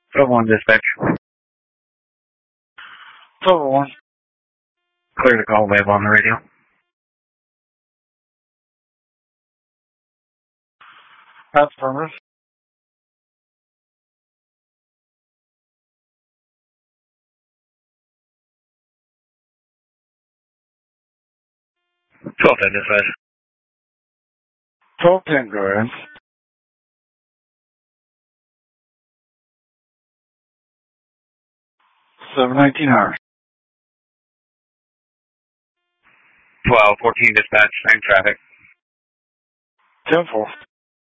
1 dispatch. 1. Clear the call wave on the radio. That's affirmative. 12-10 dispatch. 12-10, go ahead. 719 hours. 12-14 dispatch, same traffic. 10-4.